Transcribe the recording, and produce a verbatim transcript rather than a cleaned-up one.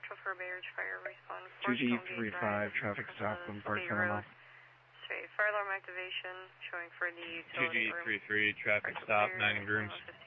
Marshall for Bay Ridge Fire, respond. two G three five, traffic stop on Park Animal. Straight, fire alarm activation, showing for the two utility G three three, traffic stop, nine grooms.